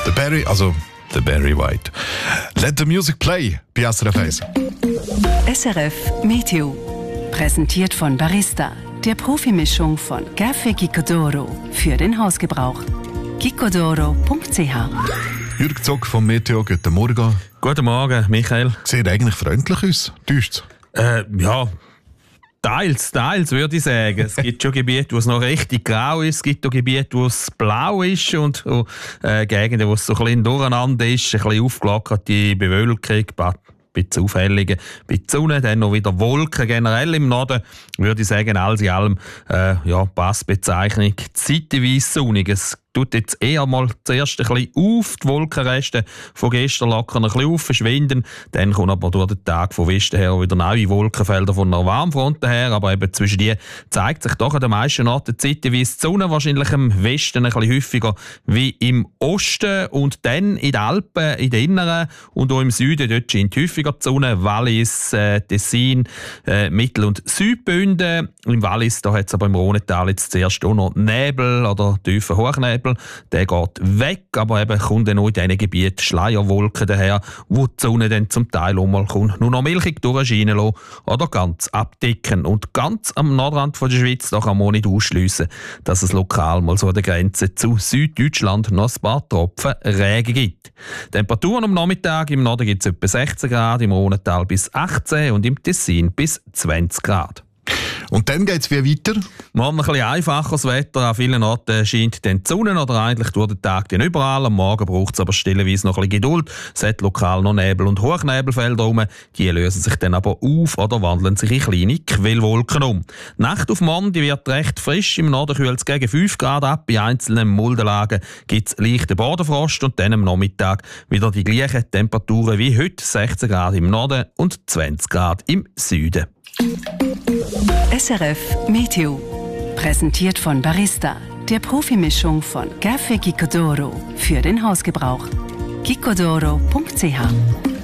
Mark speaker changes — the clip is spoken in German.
Speaker 1: der Barry White. Let the music play bei SRF 1.
Speaker 2: SRF Meteo. Präsentiert von Barista, der Profimischung von Café Gicodoro für den Hausgebrauch. gicodoro.ch.
Speaker 1: Jürg Zock vom Meteo, guten Morgen.
Speaker 3: Guten Morgen, Michael.
Speaker 1: Sieht eigentlich freundlich aus, täuscht's?
Speaker 3: Ja, teils würde ich sagen. Es gibt schon Gebiete, wo es noch richtig grau ist, es gibt auch Gebiete, wo es blau ist und Gegenden, wo es so ein bisschen durcheinander ist, ein bisschen aufgelockerte Bewölkung, ein bisschen auffällige, ein bisschen Sonne, dann noch wieder Wolken. Generell im Norden würde ich sagen, alles in allem Passbezeichnung zeitweise sonnig. Es tut jetzt eher mal zuerst ein bisschen auf, die Wolkenreste von gestern lockern ein bisschen auf, verschwinden. Dann kommen aber durch den Tag von Westen her wieder neue Wolkenfelder von einer Warmfront her. Aber eben zwischen die zeigt sich doch an den meisten Orten zeitweise die Sonne, wahrscheinlich im Westen ein bisschen häufiger wie im Osten. Und dann in den Alpen, in den Inneren und auch im Süden, dort scheint häufiger die Sonne. Wallis, Tessin, Mittel- und Südbünden. Im Wallis da hat es aber im Rhonetal jetzt zuerst auch noch Nebel oder tiefen Hochnebel. Der geht weg, aber eben kommt dann auch in diesen Gebieten Schleierwolken daher, wo die Sonne dann zum Teil auch mal kommt, nur noch milchig durchscheinen lassen oder ganz abdecken. Und ganz am Nordrand von der Schweiz da kann man nicht ausschliessen, dass es lokal mal so an der Grenze zu Süddeutschland noch ein paar Tropfen Regen gibt. Temperaturen am Nachmittag im Norden gibt es etwa 16 Grad, im Rhonetal bis 18 und im Tessin bis 20 Grad.
Speaker 1: Und dann geht es wie weiter?
Speaker 3: Morgen ein bisschen einfacheres Wetter. An vielen Orten scheint dann die Sonne oder eigentlich durch den Tag dann überall. Am Morgen braucht es aber stellenweise noch ein bisschen Geduld. Es hat lokal noch Nebel- und Hochnebelfelder rum. Die lösen sich dann aber auf oder wandeln sich in kleine Quellwolken um. Die Nacht auf morgen die wird recht frisch. Im Norden kühlt es gegen 5 Grad ab. Bei einzelnen Muldenlagen gibt es leichten Bodenfrost und dann am Nachmittag wieder die gleichen Temperaturen wie heute. 16 Grad im Norden und 20 Grad im Süden.
Speaker 2: SRF Meteo. Präsentiert von Barista, der Profimischung von Café Gicodoro für den Hausgebrauch. gicodoro.ch.